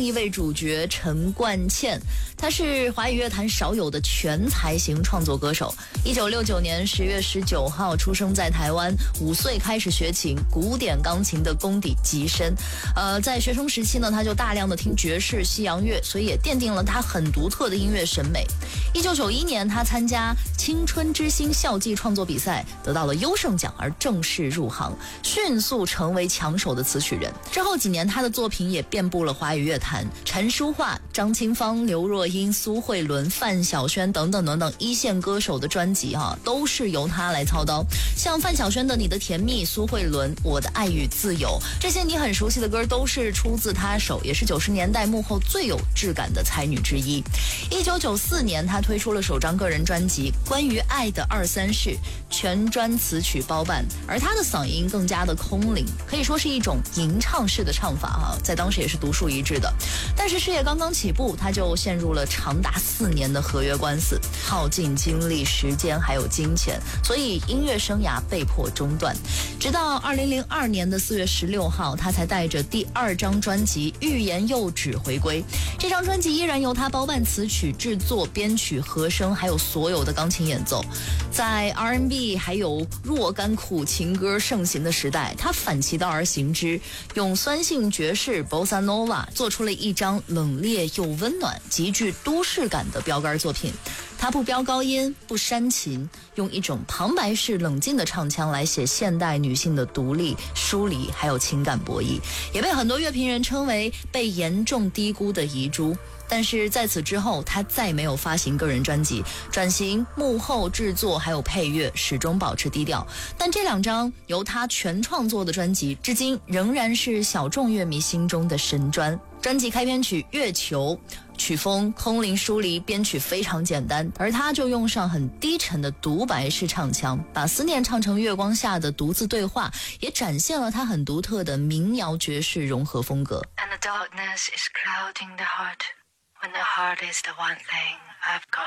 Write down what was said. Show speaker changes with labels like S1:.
S1: 一位主角陈冠茜，她是华语乐坛少有的全才型创作歌手。1969年10月19号出生在台湾，5岁开始学琴，古典钢琴的功底极深。在学生时期呢，他就大量的听爵士、西洋乐，所以也奠定了他很独特的音乐审美。1991年，他参加青春之星校际创作比赛，得到了优胜奖，而正式入行，迅速成为抢手的词曲人。之后几年，他的作品也遍布了华语乐坛，陈淑桦、张清芳、刘若英、苏慧伦、范晓萱等等等等一线歌手的专辑都是由他来操刀。像范晓萱的《你的甜蜜》，苏慧伦《我的爱与自由》，这些你很熟悉的歌都是出自他手，也是90年代幕后最有质感的才女之一。1994年，他推出了首张个人专辑《关于爱的2-3事》，全专词曲包办，而他的嗓音更加的空灵，可以说是一种吟唱式的唱法在当时也是独树一帜的。但是事业刚刚起步，他就陷入了长达4年的合约官司，耗尽精力、时间还有金钱，所以音乐生涯被迫中断。直到2002年的4月16号，他才带着第2张专辑《欲言又止》回归。这张专辑依然由他包办词曲制作、编曲、和声，还有所有的钢琴演奏。在 R&B 还有若干苦情歌盛行的时代，他反其道而行之，用酸性爵士 Bossa Nova 做出了一张冷冽又温暖、极具都市感的标杆作品。他不飙高音，不煽情，用一种旁白式冷静的唱腔来写现代女性的独立、疏离还有情感博弈，也被很多乐评人称为被严重低估的遗珠。但是在此之后，他再没有发行个人专辑，转型幕后制作还有配乐，始终保持低调。但这2张由他全创作的专辑，至今仍然是小众乐迷心中的神专。专辑开篇曲《月球》，曲风空灵疏离，编曲非常简单，而他就用上很低沉的独白式唱腔，把思念唱成月光下的独自对话，也展现了他很独特的民谣爵士融合风格。
S2: And the darkness is clouding the heart, when the heart is the one thing I've got.